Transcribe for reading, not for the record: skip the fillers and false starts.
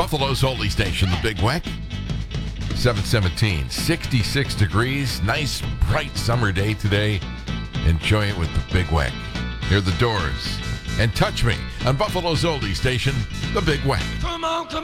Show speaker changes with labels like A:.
A: Buffalo's Holy Station, the Big Weck. 717, 66 degrees. Nice, bright summer day today. Enjoy it with the Big Weck. Hear the Doors and Touch Me on Buffalo's Oldie Station, the Big Weck.
B: Come on, come